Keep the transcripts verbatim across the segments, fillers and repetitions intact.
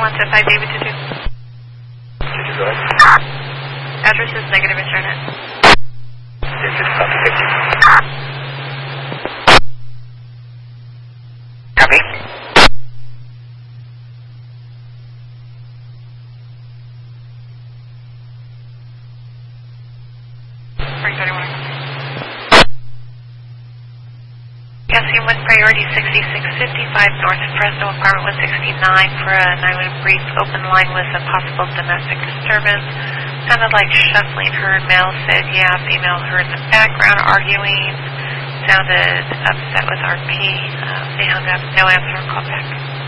one to five David two two. two two, go ahead. Address is negative internet. Yes, it's copy, thank you. Copy. three thirty-one. Calcium with priority sixty-six fifty-five North Fresno, apartment one sixty-nine for a nine one brief open line with a possible domestic disturbance. Sounded like shuffling, heard male, said yeah, female heard in the background arguing, sounded upset with R P. Uh, they hung up, no answer, call back.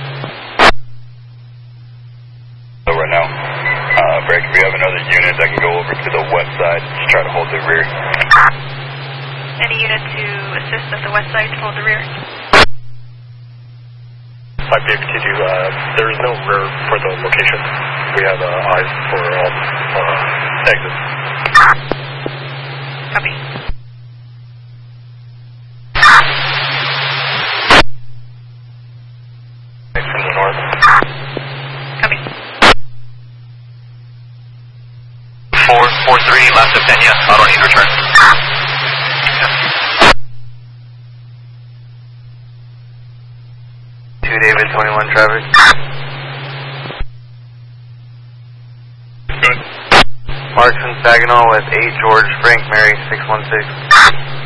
Over now. Uh, Break, if we have another unit that can go over to the west side, just try to hold the rear. Any unit to assist at the west side to hold the rear? five David two two, uh, there is no rear for the location. We have uh, eyes for all uh, exits. Copy. From the north. Copy. four four three, last of ten, yes. Auto need return. two David, twenty-one traffic. Good. Marks and Saginaw with eight George Frank Mary, six one six.